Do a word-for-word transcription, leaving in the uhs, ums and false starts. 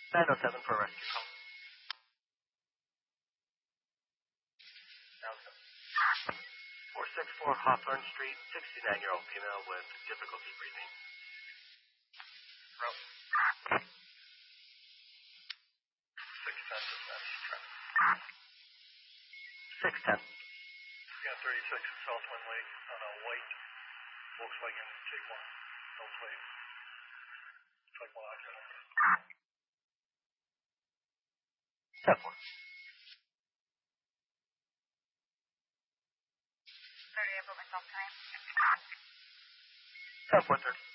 nine oh seven for a rescue call. four sixty-four Hawthorne Street, sixty-nine-year-old female with difficulty breathing. Route. six ten dispatch. six ten. Yeah, thirty-six at South Wind Lake on a white Volkswagen Tiguan. No plate. Tiguan Octa. Step one. thirty, I put myself time. Step one thirty.